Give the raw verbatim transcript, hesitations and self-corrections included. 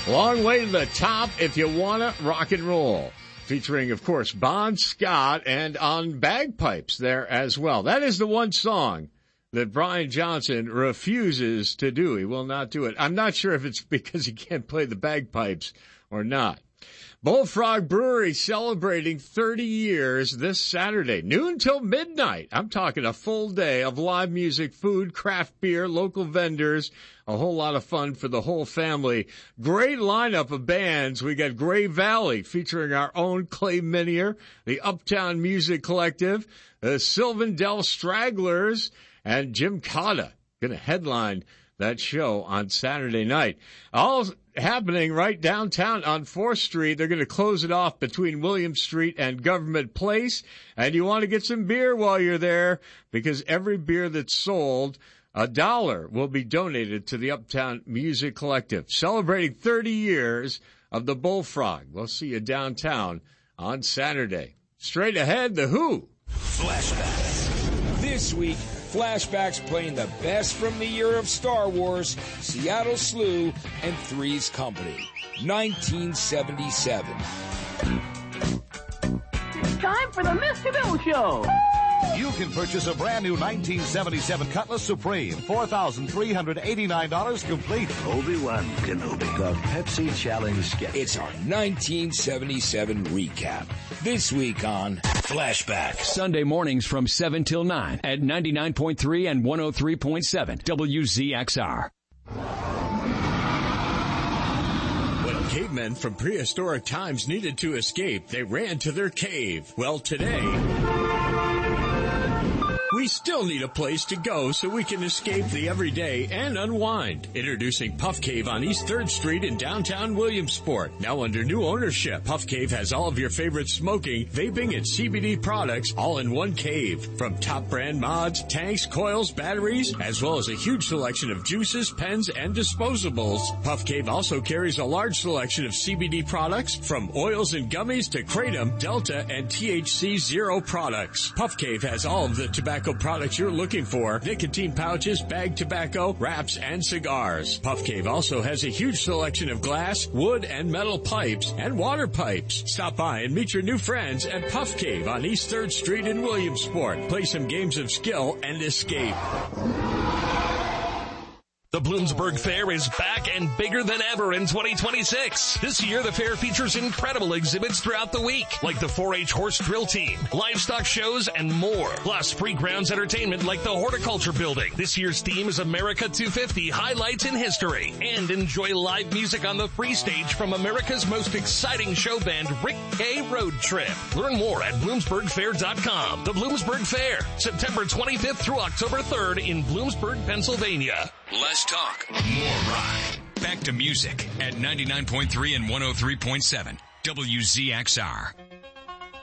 Long way to the top if you want to rock and roll. Featuring, of course, Bon Scott and on bagpipes there as well. That is the one song that Brian Johnson refuses to do. He will not do it. I'm not sure if it's because he can't play the bagpipes or not. Bullfrog Brewery celebrating thirty years this Saturday, noon till midnight. I'm talking a full day of live music, food, craft beer, local vendors, a whole lot of fun for the whole family. Great lineup of bands. We got Gray Valley featuring our own Clay Minier, the Uptown Music Collective, the Sylvandale Stragglers, and Jim Cotta going to headline that show on Saturday night. All happening right downtown on fourth Street. They're going to close it off between William Street and Government Place. And you want to get some beer while you're there, because every beer that's sold, a dollar will be donated to the Uptown Music Collective. Celebrating thirty years of the Bullfrog. We'll see you downtown on Saturday. Straight ahead, The Who. Flashbacks. This week, Flashbacks playing the best from the year of Star Wars, Seattle Slew, and Three's Company. nineteen seventy-seven. Time for the Mister Bill Show. You can purchase a brand new nineteen seventy-seven Cutlass Supreme, four thousand three hundred eighty-nine dollars complete. Obi-Wan Kenobi. The Pepsi Challenge sketch. It's our nineteen seventy-seven recap. This week on Flashback. Sunday mornings from seven till nine at ninety-nine point three and one oh three point seven W Z X R. When cavemen from prehistoric times needed to escape, they ran to their cave. Well, today, we still need a place to go so we can escape the everyday and unwind. Introducing Puff Cave on East third Street in downtown Williamsport. Now under new ownership, Puff Cave has all of your favorite smoking, vaping, and C B D products all in one cave. From top brand mods, tanks, coils, batteries, as well as a huge selection of juices, pens, and disposables. Puff Cave also carries a large selection of C B D products, from oils and gummies to Kratom, Delta, and T H C Zero products. Puff Cave has all of the tobacco products you're looking for: nicotine pouches, bagged tobacco, wraps, and cigars. Puff Cave also has a huge selection of glass, wood, and metal pipes and water pipes. Stop by and meet your new friends at Puff Cave on East third Street in Williamsport. Play some games of skill and escape. The Bloomsburg Fair is back and bigger than ever in twenty twenty-six. This year, the fair features incredible exhibits throughout the week, like the four H horse drill team, livestock shows, and more. Plus, free grounds entertainment like the Horticulture Building. This year's theme is America two fifty, Highlights in History. And enjoy live music on the free stage from America's most exciting show band, Rick K. Road Trip. Learn more at bloomsburg fair dot com. The Bloomsburg Fair, September twenty-fifth through October third in Bloomsburg, Pennsylvania. Less talk, more rock. Back to music at ninety-nine point three and one oh three point seven W Z X R.